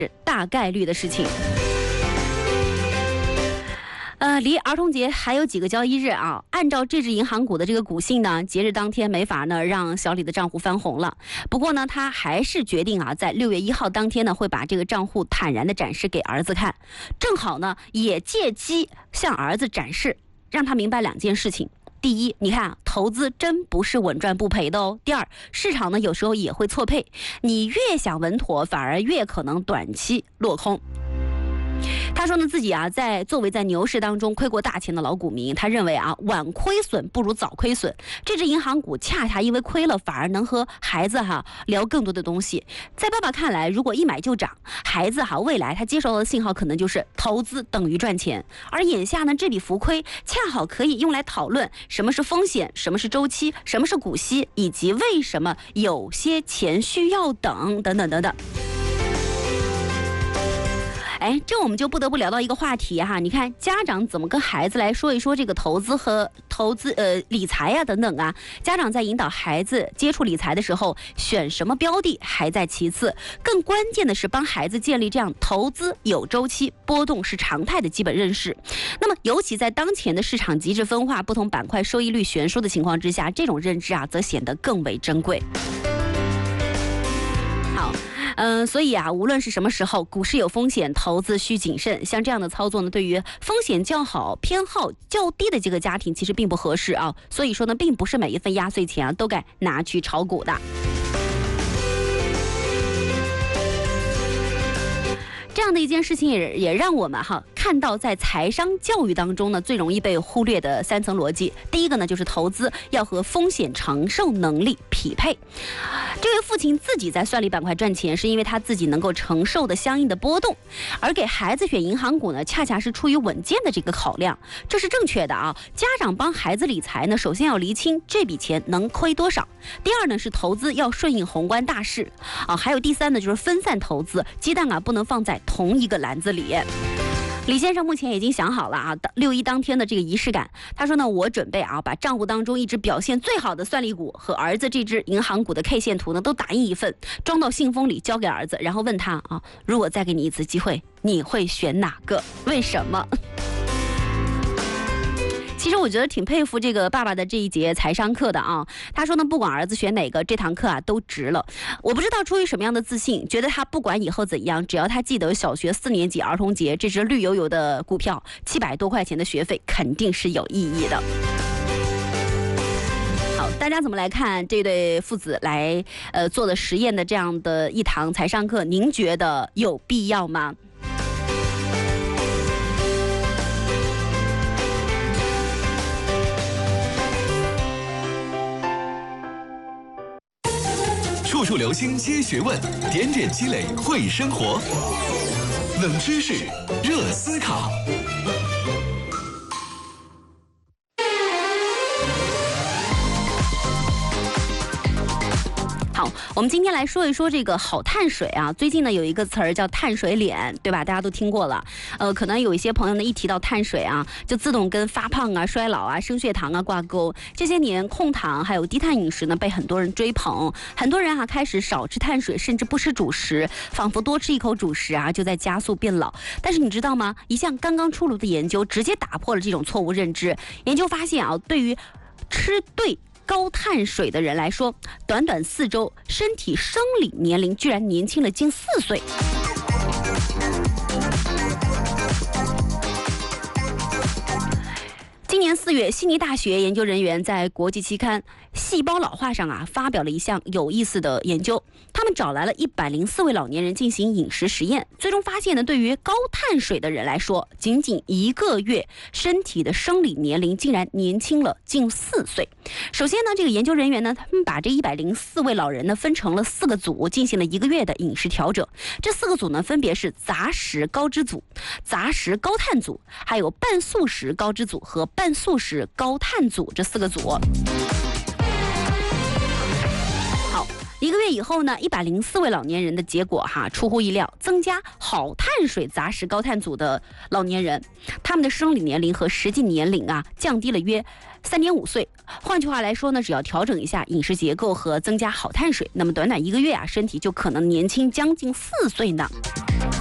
大概率的事情。离儿童节还有几个交易日啊。按照这只银行股的这个股性呢，节日当天没法呢让小李的账户翻红了。不过呢，他还是决定啊，在6月1号当天呢，会把这个账户坦然的展示给儿子看，正好呢，也借机向儿子展示，让他明白2件事情。第一，你看投资真不是稳赚不赔的哦。第二，市场呢有时候也会错配，你越想稳妥，反而越可能短期落空。他说呢，自己啊，作为在牛市当中亏过大钱的老股民，他认为啊，晚亏损不如早亏损。这只银行股恰恰因为亏了，反而能和孩子聊更多的东西。在爸爸看来，如果一买就涨，孩子未来他接收到的信号可能就是投资等于赚钱。而眼下呢，这笔浮亏恰好可以用来讨论什么是风险，什么是周期，什么是股息，以及为什么有些钱需要等等等等等。这我们就不得不聊到一个话题哈，你看家长怎么跟孩子来说一说这个投资理财呀等等啊。家长在引导孩子接触理财的时候，选什么标的还在其次，更关键的是帮孩子建立这样投资有周期、波动是常态的基本认识。那么尤其在当前的市场极致分化、不同板块收益率悬殊的情况之下，这种认知啊则显得更为珍贵。所以啊，无论是什么时候，股市有风险，投资需谨慎。像这样的操作呢，对于风险较好、偏好较低的这个家庭，其实并不合适啊。所以说呢，并不是每一份压岁钱啊都该拿去炒股的。这样的一件事情也让我们看到，在财商教育当中呢，最容易被忽略的3层逻辑。第一个呢，就是投资要和风险承受能力匹配。这位父亲自己在算力板块赚钱，是因为他自己能够承受的相应的波动，而给孩子选银行股呢，恰恰是出于稳健的这个考量，这是正确的啊。家长帮孩子理财呢，首先要厘清这笔钱能亏多少。第二呢，是投资要顺应宏观大势啊。还有第3呢，就是分散投资，鸡蛋啊不能放在同一个篮子里。李先生目前已经想好了啊，6·1当天的这个仪式感。他说呢，我准备把账户当中一只表现最好的算力股和儿子这只银行股的 K 线图呢，都打印一份，装到信封里交给儿子，然后问他如果再给你一次机会，你会选哪个？为什么？其实我觉得挺佩服这个爸爸的这一节财商课的啊。他说呢，不管儿子选哪个，这堂课都值了。我不知道出于什么样的自信，觉得他不管以后怎样，只要他记得小学4年级儿童节这只绿油油的股票，700多块钱的学费肯定是有意义的。好，大家怎么来看这对父子来做的实验的这样的一堂财商课？您觉得有必要吗？ 处处留心皆学问，点点积累会生活。冷知识，热思考。 好，我们今天来说一说这个好碳水啊。最近呢有一个词儿叫碳水脸，对吧？大家都听过了。可能有一些朋友呢一提到碳水啊，就自动跟发胖啊、衰老啊、升血糖啊挂钩。这些年控糖还有低碳饮食呢被很多人追捧，很多人开始少吃碳水，甚至不吃主食，仿佛多吃一口主食就在加速变老。但是你知道吗？一项刚刚出炉的研究直接打破了这种错误认知。研究发现对于吃对高碳水的人来说，短短4周，身体生理年龄居然年轻了近4岁。今年4月，悉尼大学研究人员在国际期刊《细胞老化》上发表了一项有意思的研究。他们找来了104位老年人进行饮食实验，最终发现呢，对于高碳水的人来说，仅仅1个月，身体的生理年龄竟然年轻了近4岁。首先呢，这个研究人员呢，他们把这104位老人呢分成了4个组，进行了1个月的饮食调整。这4个组呢，分别是杂食高脂组、杂食高碳组，还有半素食高脂组和半素食高碳组这4个组。好，1个月以后呢，104位老年人的结果出乎意料，增加好碳水杂食高碳组的老年人，他们的生理年龄和实际年龄降低了约3.5岁。换句话来说呢，只要调整一下饮食结构和增加好碳水，那么短短1个月身体就可能年轻将近4岁呢。